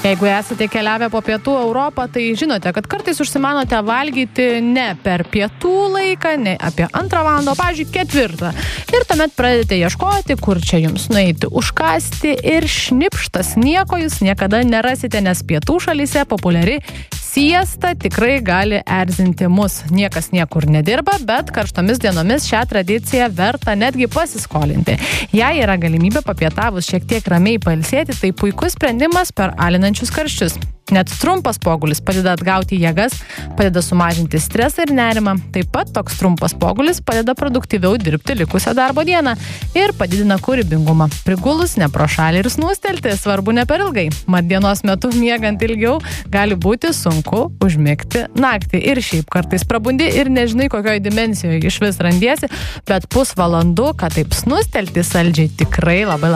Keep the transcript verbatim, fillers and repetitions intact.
Jeigu esate keliavę po pietų Europą, tai žinote, kad kartais užsimanote valgyti ne per pietų laiką, ne apie antrą valandą, o, pavyzdžiui, ketvirtą. Ir tuomet pradedate ieškoti, kur čia jums nueiti užkasti ir šnipštas. Nieko jūs niekada nerasite, nes pietų šalyse populiari siesta tikrai gali erzinti mus. Niekas niekur nedirba, bet karštomis dienomis šią tradiciją verta netgi pasiskolinti. Jei yra galimybė papietavus šiek tiek ramiai pailsėti, tai puikus sprendimas per alinančius karščius. Net trumpas pogulis padeda atgauti jėgas, padeda sumažinti stresą ir nerimą. Taip pat toks trumpas pogulis padeda produktyviau dirbti likusią darbo dieną ir padidina kūrybingumą. Prigulus ne pro šalį ir snūstelti, svarbu ne per ilgai. Mat dienos metu miegant ilgiau gali būti sunku užmigti naktį. Ir šiaip kartais prabundi ir nežinai, kokioje dimensijoje iš vis randiesi, bet pusvalandų, kad taip snūstelti saldžiai, tikrai labai labai